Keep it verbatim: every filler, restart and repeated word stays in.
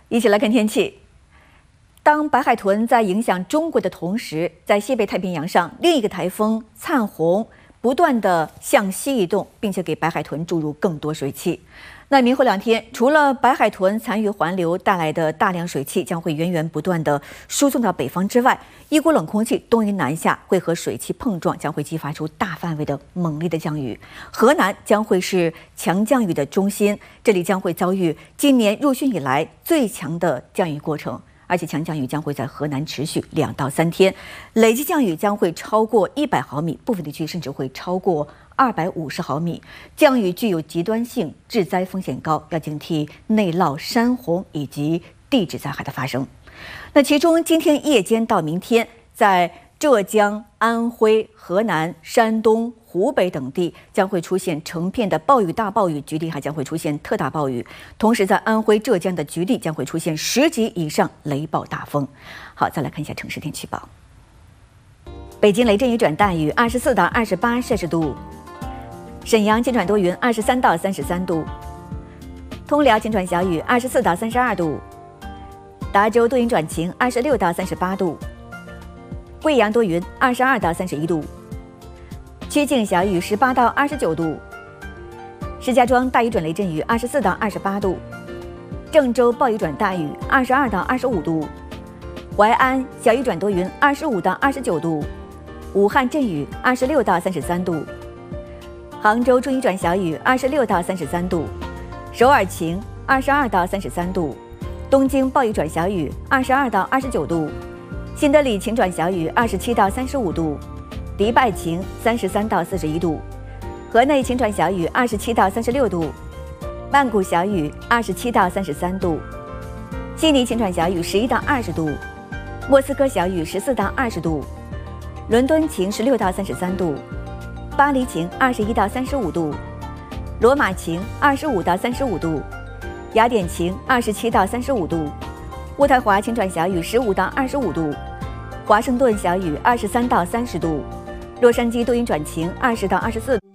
一起来看天气。当白海豚在影响中国的同时，在西北太平洋上，另一个台风灿红不断的向西移动，并且给白海豚注入更多水汽。那明后两天，除了白海豚残余环流带来的大量水汽将会源源不断的输送到北方之外，一股冷空气东移南下，会和水汽碰撞，将会激发出大范围的猛烈的降雨。河南将会是强降雨的中心，这里将会遭遇今年入汛以来最强的降雨过程。而且强降雨将会在河南持续两到三天，累计降雨将会超过一百毫米，部分地区甚至会超过二百五十毫米。降雨具有极端性，致灾风险高，要警惕内涝、山洪以及地质灾害的发生。那其中，今天夜间到明天，在浙江、安徽、河南、山东、湖北等地将会出现成片的暴雨、大暴雨，局地还将会出现特大暴雨。同时，在安徽、浙江的局地将会出现十级以上雷暴大风。好，再来看一下城市天气预报。北京雷阵雨转大雨，二十四到二十八摄氏度；沈阳晴转多云，二十三到三十三度；通辽晴转小雨，二十四到三十二度；达州多云转晴，二十六到三十八度。贵阳多云，二十二到三十一度；曲靖小雨，十八到二十九度；石家庄大雨转雷阵雨，二十四到二十八度；郑州暴雨转大雨，二十二到二十五度；淮安小雨转多云，二十五到二十九度；武汉阵雨，二十六到三十三度；杭州中雨转小雨，二十六到三十三度；首尔晴，二十二到三十三度；东京暴雨转小雨，二十二到二十九度。新德里晴转小雨，二十七到三十五度；迪拜晴，三十三到四十一度；河内晴转小雨，二十七到三十六度；曼谷小雨，二十七到三十三度；悉尼晴转小雨，十一到二十度；莫斯科小雨，十四到二十度；伦敦晴，十六到三十三度；巴黎晴，二十一到三十五度；罗马晴，二十五到三十五度；雅典晴，二十七到三十五度；渥太华晴转小雨，十五到二十五度；华盛顿小雨，二十三到三十度；洛杉矶多云转晴，二十到二十四度。